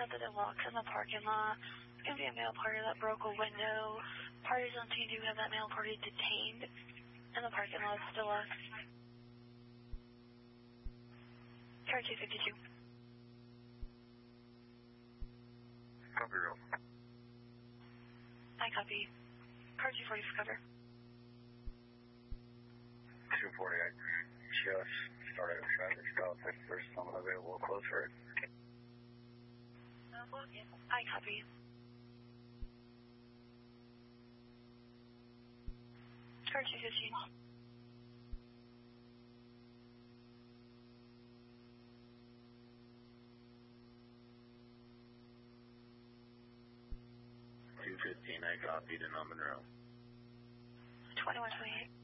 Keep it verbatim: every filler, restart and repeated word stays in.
out that it locks in the parking lot. It's going to be a male party that broke a window. Parties on scene do have that male party detained, and the parking lot is still locked. Car two fifty-two. Copy, real. I copy. Car two forty for cover. two forty-eight. Just started a traffic stop. If there's someone available, close for it. I copy. Car two fifteen. two fifteen, I copied in on Monroe. twenty-one twenty-eight.